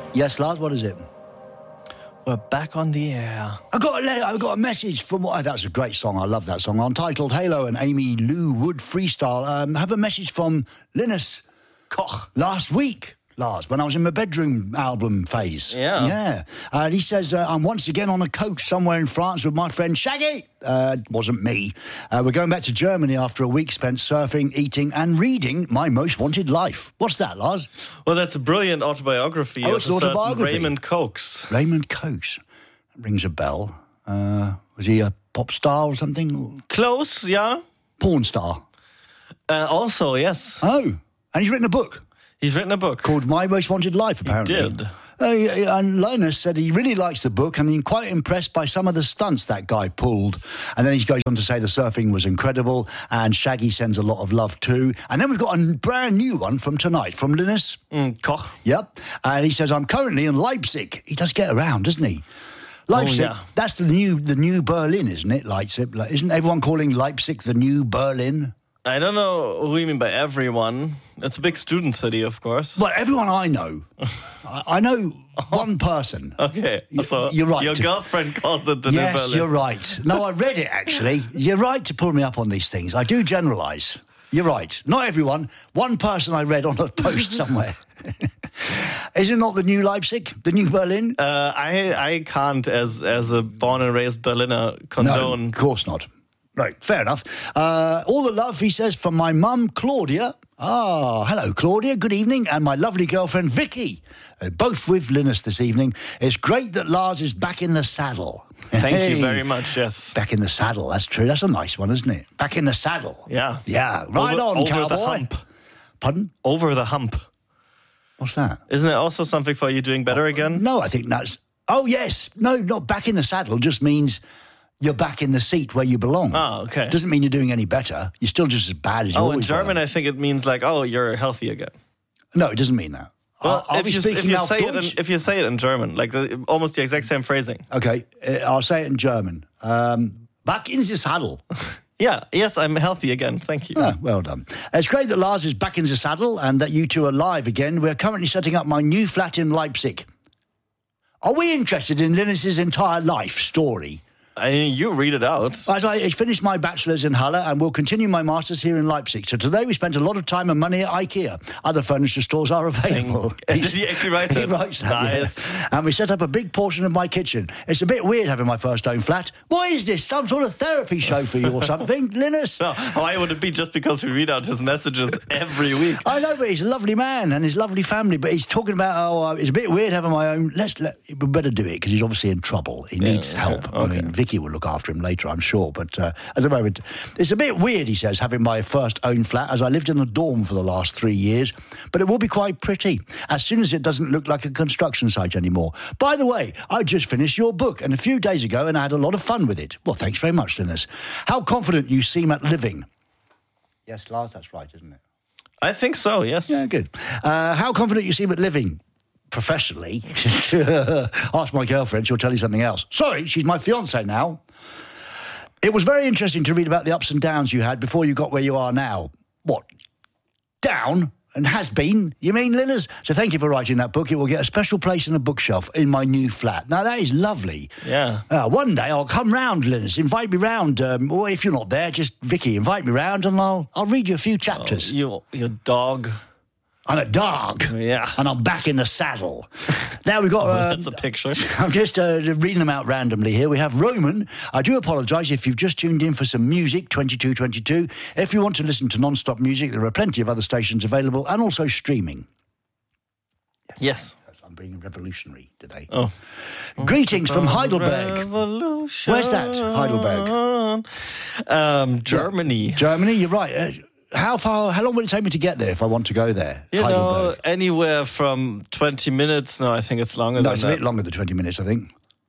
Yes, Lars, what is it? We're back on the air. I got a message from that's a great song. I love that song. Untitled Halo and Amy Lou Wood Freestyle. Have a message from Linus Koch last week. Lars, when I was in my bedroom album phase. Yeah. And he says, I'm once again on a coach somewhere in France with my friend Shaggy. Wasn't me. We're going back to Germany after a week spent surfing, eating and reading My Most Wanted Life. What's that, Lars? Well, that's a brilliant autobiography of it's an autobiography. Raymond Coates. Raymond Coates. That rings a bell. Was he a pop star or something? Close, yeah. Porn star. Also, yes. Oh, and he's written a book. He's written a book. Called My Most Wanted Life, apparently. He did. And Linus said he really likes the book and he's quite impressed by some of the stunts that guy pulled. And then he goes on to say the surfing was incredible and Shaggy sends a lot of love too. And then we've got a brand new one from tonight, from Linus. Koch. Yep. And he says, I'm currently in Leipzig. He does get around, doesn't he? Leipzig, That's the new Berlin, isn't it? Leipzig. Isn't everyone calling Leipzig the new Berlin? I don't know who you mean by everyone. It's a big student city, of course. Well, everyone I know. I know one person. Okay, so you're right. Your girlfriend calls it the New Berlin. Yes, you're right. No, I read it, actually. You're right to pull me up on these things. I do generalise. You're right. Not everyone. One person I read on a post somewhere. Is it not the new Leipzig? The new Berlin? I can't, as a born and raised Berliner, condone. No, of course not. Right, fair enough. All the love, he says, from my mum, Claudia. Hello, Claudia. Good evening. And my lovely girlfriend, Vicky. Both with Linus this evening. It's great that Lars is back in the saddle. Thank you very much, yes. Back in the saddle. That's true. That's a nice one, isn't it? Back in the saddle. Yeah. Yeah. Right on, cowboy. Over the hump. Pardon? Over the hump. What's that? Isn't it also something for you doing better again? No, I think that's... Oh, yes. No, not back in the saddle. Just means... You're back in the seat where you belong. Oh, okay. Doesn't mean you're doing any better. You're still just as bad as you always in German, were. I think it means like, you're healthy again. No, it doesn't mean that. Well, if you say it in German, like almost the exact same phrasing. Okay, I'll say it in German. Back in the saddle. Yeah, yes, I'm healthy again. Thank you. Well done. It's great that Lars is back in the saddle and that you two are live again. We're currently setting up my new flat in Leipzig. Are we interested in Linus's entire life story? You read it out. As I finished my bachelor's in Halle and will continue my master's here in Leipzig. So today we spent a lot of time and money at IKEA. Other furniture stores are available. Did he actually write that? He writes that, nice. Yeah. And we set up a big portion of my kitchen. It's a bit weird having my first own flat. What is this? Some sort of therapy show for you or something, Linus? No, why would it be just because we read out his messages every week? I know, but he's a lovely man and his lovely family. But he's talking about, it's a bit weird having my own. We better do it because he's obviously in trouble. He needs help. Okay. I mean, Vicky will look after him later, I'm sure. But at the moment, it's a bit weird, he says, having my first own flat, as I lived in a dorm for the last 3 years. But it will be quite pretty, as soon as it doesn't look like a construction site anymore. By the way, I just finished your book, and a few days ago, and I had a lot of fun with it. Well, thanks very much, Linus. How confident you seem at living. Yes, Lars, that's right, isn't it? I think so, yes. Yeah, good. How confident you seem at living. Professionally. Ask my girlfriend, she'll tell you something else. Sorry, she's my fiancée now. It was very interesting to read about the ups and downs you had before you got where you are now. What? Down? And has been? You mean, Linus? So thank you for writing that book. It will get a special place in a bookshelf in my new flat. Now, that is lovely. Yeah. One day I'll come round, Linus. Invite me round. Or if you're not there, just Vicky, invite me round and I'll read you a few chapters. Your dog. I'm a dog. Yeah. And I'm back in the saddle. Now we've got... That's a picture. I'm just reading them out randomly here. We have Roman. I do apologise if you've just tuned in for some music, 2222. If you want to listen to non-stop music, there are plenty of other stations available and also streaming. Yes. I'm being revolutionary today. Oh. Greetings from Heidelberg. Revolution. Where's that, Heidelberg? Germany. Yeah. Germany, you're right. How long would it take me to get there if I want to go there? You know, anywhere from 20 minutes. No, I think it's longer than that. No, it's a bit longer than 20 minutes, I think.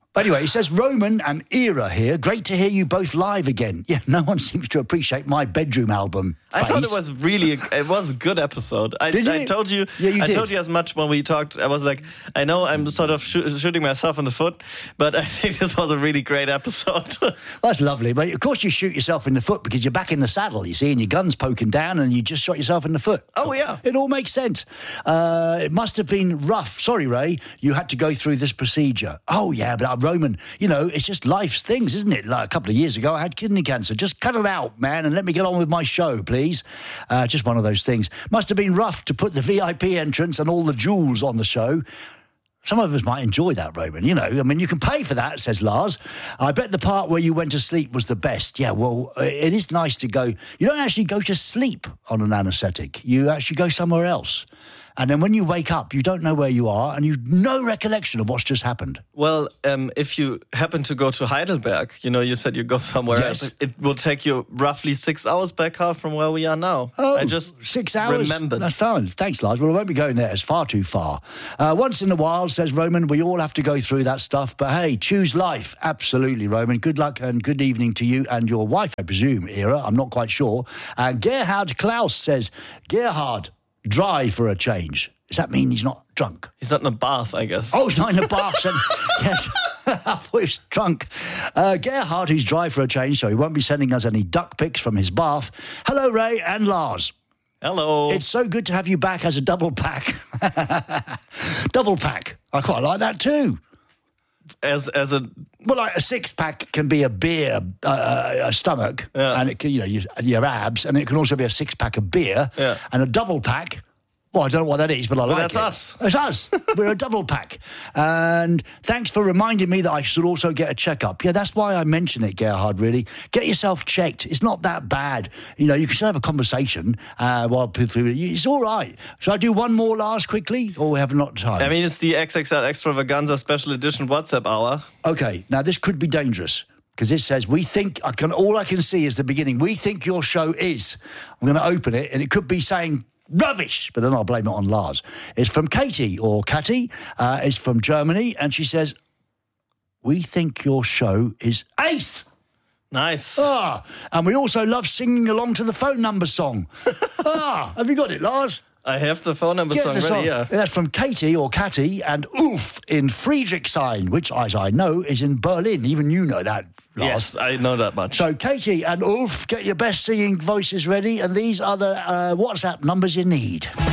Anyway, he says, Roman and Era here. Great to hear you both live again. Yeah, no one seems to appreciate my bedroom album phase. I thought it was a good episode. I told you, I told you as much when we talked. I was like, I know I'm sort of shooting myself in the foot, but I think this was a really great episode. That's lovely. But of course you shoot yourself in the foot because you're back in the saddle, you see, and your gun's poking down and you just shot yourself in the foot. Oh, yeah. It all makes sense. It must have been rough. Sorry, Ray, you had to go through this procedure. Oh, yeah, but Roman, you know, it's just life's things, isn't it? Like a couple of years ago, I had kidney cancer. Just cut it out, man, and let me get on with my show, please. Just one of those things. Must have been rough to put the VIP entrance and all the jewels on the show. Some of us might enjoy that, Roman. You know, I mean, you can pay for that, says Lars. I bet the part where you went to sleep was the best. Yeah, well, it is nice to go. You don't actually go to sleep on an anaesthetic. You actually go somewhere else. And then when you wake up, you don't know where you are and you've no recollection of what's just happened. Well, if you happen to go to Heidelberg, you know, you said you go somewhere else, it will take you roughly 6 hours back from where we are now. Oh, I just 6 hours? remembered. That's fine. Thanks, Lars. Well, I won't be going there. It's far too far. Once in a while, says Roman, we all have to go through that stuff. But hey, choose life. Absolutely, Roman. Good luck and good evening to you and your wife, I presume, Era. I'm not quite sure. And Gerhard Klaus says, Gerhard, dry for a change. Does that mean he's not drunk? He's not in a bath, I guess. Oh, he's not in a bath. Yes, I thought he was drunk. Gerhard, who's dry for a change, so he won't be sending us any duck pics from his bath. Hello, Ray and Lars. Hello. It's so good to have you back as a double pack. Double pack. I quite like that too. Well, like a six pack can be a beer, a stomach, and it can, you know, your abs, and it can also be a 6 pack of beer, and a double pack. Well, I don't know what that is, but I like it. That's us. It's us. We're a double pack. And thanks for reminding me that I should also get a checkup. Yeah, that's why I mention it, Gerhard, really. Get yourself checked. It's not that bad. You know, you can still have a conversation while people... It's all right. Shall I do one more, Lars, quickly? Or we have not time? I mean, it's the XXL Extravaganza Special Edition WhatsApp hour. Okay, now this could be dangerous. Because it says, all I can see is the beginning. We think your show is. I'm going to open it, and it could be saying... rubbish, but then I'll blame it on Lars. It's from Katie, or Catty. It's from Germany, and she says, we think your show is ace. Nice. And we also love singing along to the phone number song. Have you got it, Lars? I have the phone number song ready, yeah. That's from Katie, or Catty, and Ulf in Friedrichshain, which, as I know, is in Berlin. Even you know that, Lars. Yes, I know that much. So, Katie and Ulf, get your best singing voices ready, and these are the WhatsApp numbers you need.